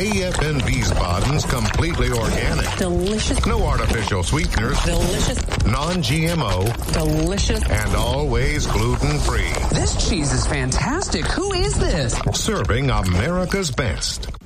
AFN Wiesbaden's completely organic. Delicious. No artificial sweeteners. Delicious. Non-GMO. Delicious. And always gluten-free. This cheese is fantastic. Who is this? Serving America's best.